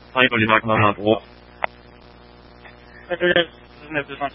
最後になくなるなと。 とりあえず、ね、ぶました。